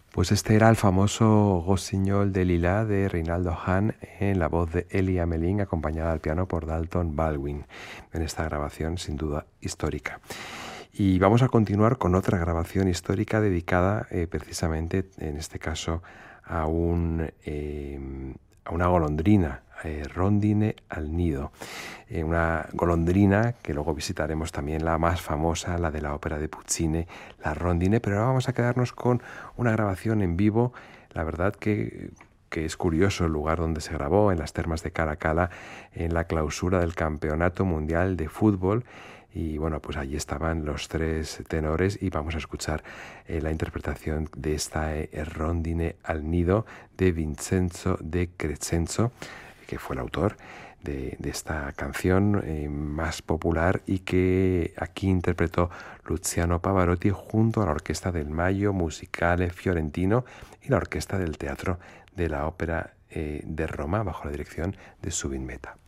Pues este era el famoso Rossignol de Lila de Reinaldo Hahn en la voz de Elie Hamelin, acompañada al piano por Dalton Baldwin, en esta grabación sin duda histórica. Y vamos a continuar con otra grabación histórica dedicada precisamente, en este caso, a una golondrina, Rondine al nido. Una golondrina que luego visitaremos también, la más famosa, la de la ópera de Puccini, la Rondine, pero ahora vamos a quedarnos con una grabación en vivo. La verdad que es curioso el lugar donde se grabó, en las termas de Caracalla, en la clausura del Campeonato Mundial de Fútbol. Y bueno, pues allí estaban los tres tenores y vamos a escuchar la interpretación de esta Rondine al nido de Vincenzo de Crescenzo, que fue el autor de esta canción más popular y que aquí interpretó Luciano Pavarotti junto a la orquesta del Maggio Musicale Fiorentino y la orquesta del Teatro de la Ópera de Roma bajo la dirección de Zubin Mehta.